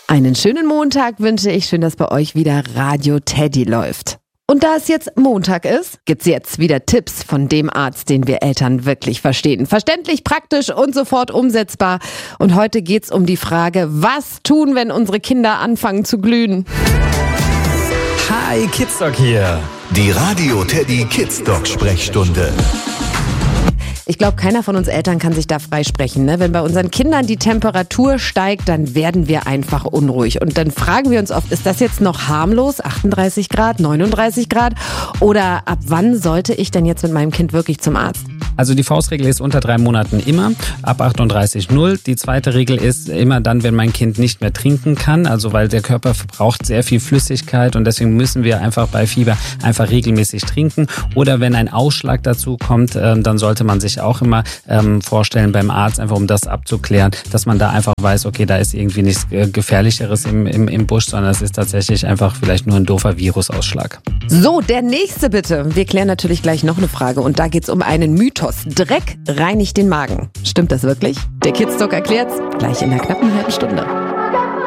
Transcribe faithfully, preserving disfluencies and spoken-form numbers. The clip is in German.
Einen schönen Montag wünsche ich. Schön, dass bei euch wieder Radio Teddy läuft. Und da es jetzt Montag ist, gibt's jetzt wieder Tipps von dem Arzt, den wir Eltern wirklich verstehen. Verständlich, praktisch und sofort umsetzbar. Und heute geht's um die Frage, was tun, wenn unsere Kinder anfangen zu glühen? Hi, Kidsdoc hier. Die Radio Teddy Kidsdoc Sprechstunde. Ich glaube, keiner von uns Eltern kann sich da freisprechen. Ne? Wenn bei unseren Kindern die Temperatur steigt, dann werden wir einfach unruhig. Und dann fragen wir uns oft, ist das jetzt noch harmlos? achtunddreißig Grad, neununddreißig Grad? Oder ab wann sollte ich denn jetzt mit meinem Kind wirklich zum Arzt? Also die Faustregel ist unter drei Monaten immer, ab achtunddreißig null. Die zweite Regel ist immer dann, wenn mein Kind nicht mehr trinken kann, also weil der Körper verbraucht sehr viel Flüssigkeit und deswegen müssen wir einfach bei Fieber einfach regelmäßig trinken. Oder wenn ein Ausschlag dazu kommt, äh, dann sollte man sich auch immer ähm, vorstellen beim Arzt, einfach um das abzuklären, dass man da einfach weiß, okay, da ist irgendwie nichts äh, Gefährlicheres im, im, im Busch, sondern es ist tatsächlich einfach vielleicht nur ein doofer Virusausschlag. So, der nächste bitte. Wir klären natürlich gleich noch eine Frage und da geht's um einen Mythos. Dreck reinigt den Magen. Stimmt das wirklich? Der Kidsdoc erklärt's gleich in einer knappen halben Stunde.